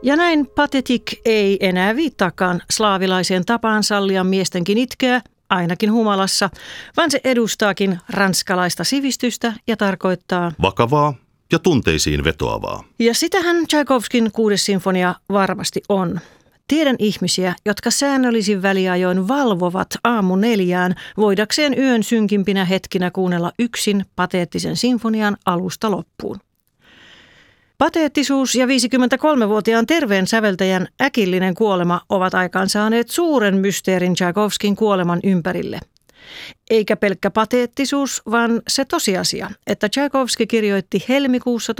Ja näin Pathetic ei enää viittaakaan slaavilaiseen tapaan sallia miestenkin itkeä, ainakin humalassa, vaan se edustaakin ranskalaista sivistystä ja tarkoittaa vakavaa ja tunteisiin vetoavaa. Ja sitähän Tchaikovskin 6. sinfonia varmasti on. Tiedän ihmisiä, jotka säännöllisin väliajoin valvovat aamu 4 voidakseen yön synkimpinä hetkinä kuunnella yksin pateettisen sinfonian alusta loppuun. Pateettisuus ja 53-vuotiaan terveen säveltäjän äkillinen kuolema ovat aikaansaaneet suuren mysteerin Tchaikovskin kuoleman ympärille. Eikä pelkkä pateettisuus, vaan se tosiasia, että Tchaikovsky kirjoitti helmikuussa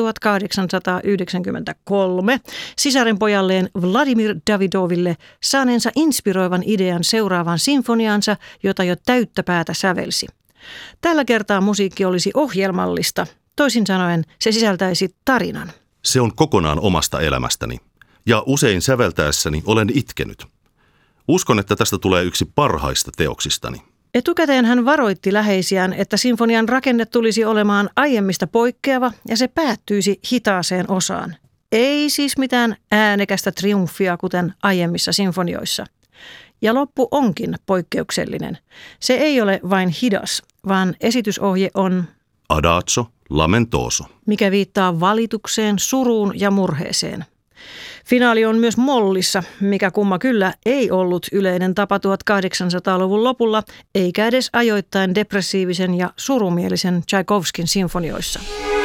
1893 sisarenpojalleen Vladimir Davidoville saaneensa inspiroivan idean seuraavan sinfoniansa, jota jo täyttä päätä sävelsi. Tällä kertaa musiikki olisi ohjelmallista, toisin sanoen se sisältäisi tarinan. Se on kokonaan omasta elämästäni, ja usein säveltäessäni olen itkenyt. Uskon, että tästä tulee yksi parhaista teoksistani. Etukäteen hän varoitti läheisiään, että sinfonian rakenne tulisi olemaan aiemmista poikkeava ja se päättyisi hitaaseen osaan. Ei siis mitään äänekästä triumfia, kuten aiemmissa sinfonioissa. Ja loppu onkin poikkeuksellinen. Se ei ole vain hidas, vaan esitysohje on Adagio lamentoso, mikä viittaa valitukseen, suruun ja murheeseen. Finaali on myös mollissa, mikä kumma kyllä ei ollut yleinen tapa 1800-luvun lopulla, eikä edes ajoittain depressiivisen ja surumielisen Tchaikovskin sinfonioissa.